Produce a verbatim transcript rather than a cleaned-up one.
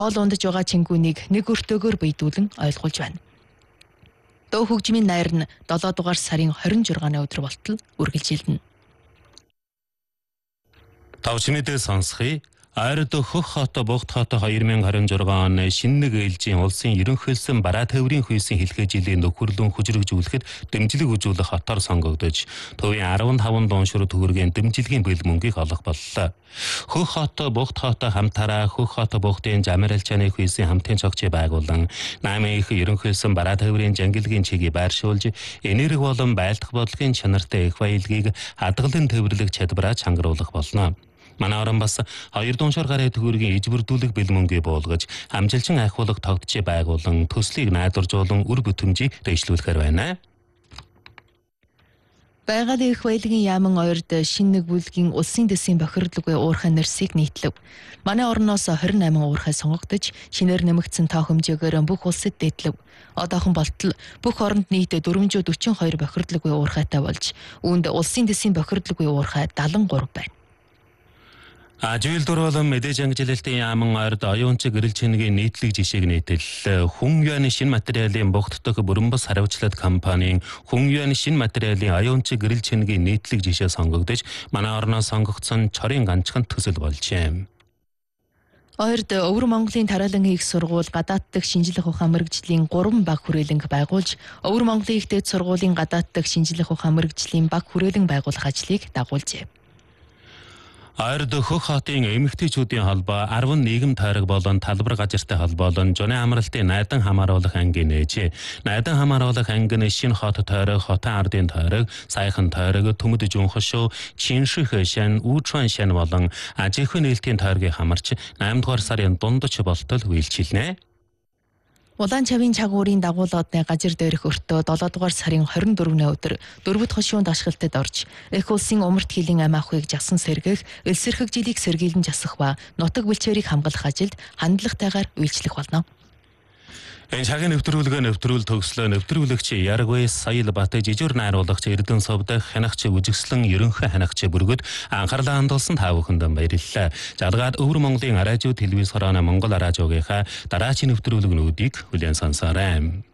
Ол ундаж байгаа чингүүнийг нэг өртөөгөөр бийдүүлэн ойлгуулж байна. Дөө хөгжмийн найр нь долоо дугаар сарын хорин жургааны өдөр болтол үргэлжилнэ. Тавчмэдээ сонсхий. Айрд хөх хот богд хот хоёр мянга харин жургаан оны шинэг ээлжийн улсын ерөнхийлсөн бараа тээврийн хүйсийн хэлхээ жилийн нөхөрлөн хүчрэгжүүлэхэд дэмжлэг үзүүлэх хотоор сонгогдож, төвийн арван таван дууншир төгрөгийн дэмжлэгийн бэл мөнгийг олох боллоо. Хөх хот богд хот хамтараа хөх хот богдын замралчааны хүйсийн хамтын цогцыг байгуулан намын их ерөнхийлсөн бараа тээврийн жангилгийн чигийг байршуулж, энерги болон байлдах бодлогын чанартай их баялагийг хадгалан тээвэрлэх чадвараа чангаруулах болно. Манай орон бас хоёр дууншир гараа төгрөгийн ижбэрдүүлэх бэл мөнгийг буулгаж, амжилчин ахиулах тогтчийг байгуулан төслийг найдваржуулан үр бүтэмжийг дэвшлүүлэхээр байна. Байгалийн их баялагын яаман ойрд шинэ нэг бүлгийн улсын дэсийн бохирдлогын уурхай нэрсийг нийтлэв. Манай орноос хорин восемь уурхай сонгогдож, шинээр нэмэгдсэн тоо хэмжээгээр бүх улсад дээдлэв. Одоохон болтол бүх оронд нийт дөрвөнжүү дөрвөн хоёр бохирдлогын уурхайтай болж, үүнд улсын дэсийн бохирдлогын уурхай дагалан гурав байна. Ажил дурвалан мэдээж ангижилэлтийн яаман ойрд оюунчиг гэрэл чингийн нийтлэг жишээг нийтэл хүн юаны шин материалын богддог бүрэнбас хариуцлага компанийн хүн юаны шин материалын оюунчиг гэрэл чингийн нийтлэг жишээ сонгогдож, манай орноос сонгогдсон чорын ганцхан төсөл болжээ. Ойрд Өвөр Монголын тариалан их сургууль гадаад дахь шинжлэх ухаан мэргэжлийн гурван баг хүрээлэнг байгуулж, Өвөр Монголын их дээд сургуулийн гадаад дахь шинжлэх ухаан мэргэжлийн баг хүрээлэн байгуулах ажлыг дагуулжээ. Айрд хөх хотын эмэгтэйчүүдийн холбоо арван нийгэм тойрог болон талбар газартай холбоолон жуны амралтын найдан хамааруулах анги нээжээ. Найдан хамааруулах анги нь шинэ хот тойрог, хотын ардын тойрог, саяхан тойрог, төмөд жүнхшөө, чинших шан, үүчван шан болон ажихын нээлтийн тойргийг хамарч восемь дугаар сарын дундч болтол үйлчилнэ. Улаан чавын чагуурын дагуулгын газар дээрх өртөө долоо дугаар сарын хорин дөрөвний өдөр дөрвөд хошуун дашгалтад орж, их улсын умарт хилийн ам ахуйг жасан сэргэх, элсэрхэг жилийг сэргийлэн жасах ба нутаг бэлчээрийг хамгаалах ажилд хандлагатайгаар үйлчлэх болно. Энэ цагийн нэвтрүүлгээ нэвтрүүл төгслөө нэвтрүүлэгч Яргвэ Саял Бат жижигэр найруулагч Эрдэнэ Совдох хянагч үжигслэн ерөнхий хянагч бүргэд анхаарлаа хандуулсан та бүхэнд баярлалаа. Жалгаад Өвөр Монголын араажуу телевиз хорооны Монгол араажуугийнхаа дараагийн нэвтрүүлгнүүдийг хүлээн сонсоорой.